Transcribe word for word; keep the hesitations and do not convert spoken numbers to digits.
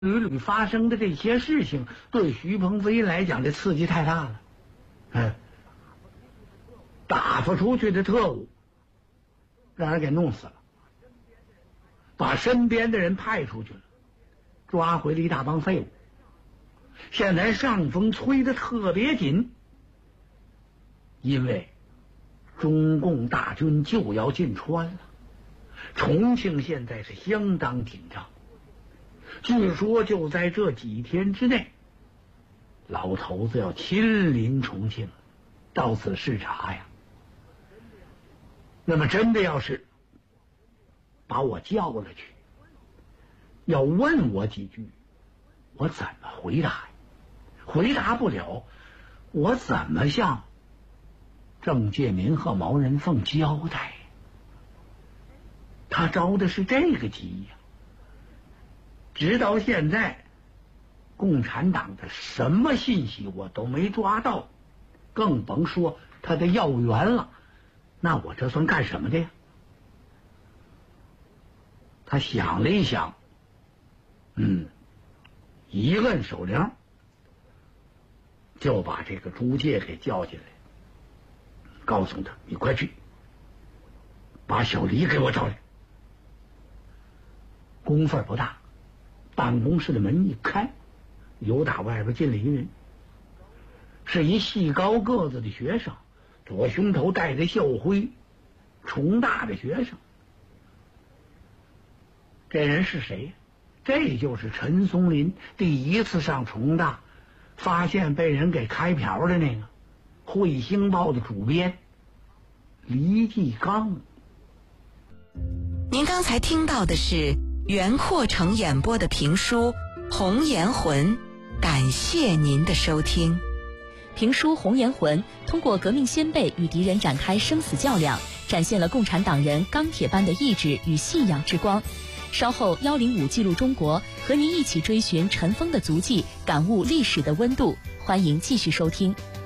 屡屡发生的这些事情，对徐鹏飞来讲，这刺激太大了。嗯，打发出去的特务让人给弄死了，把身边的人派出去了，抓回了一大帮废物。现在上风吹得特别紧，因为中共大军就要进川了，重庆现在是相当紧张。据说就在这几天之内，老头子要亲临重庆，到此视察呀。那么真的要是把我叫了去，要问我几句，我怎么回答呀？回答不了，我怎么向郑介民和毛人凤交代？他着的是这个急呀。直到现在，共产党的什么信息我都没抓到，更甭说他的要员了。那我这算干什么的呀？他想了一想，嗯，一摁手铃，就把这个朱介给叫进来，告诉他：“你快去，把小黎给我找来。”功夫不大。办公室的门一开，由打外边进来一人，是一细高个子的学生，左胸头戴着校徽，重大的学生。这人是谁？这就是陈松林第一次上重大，发现被人给开瓢的那个《彗星报》的主编黎继刚。 您刚才听到的是袁阔成演播的评书《红颜魂》，感谢您的收听。 评书《红颜魂》通过革命先辈与敌人展开生死较量，展现了共产党人钢铁般的意志与信仰之光。稍后幺零五记录中国和您一起追寻尘封的足迹，感悟历史的温度。欢迎继续收听。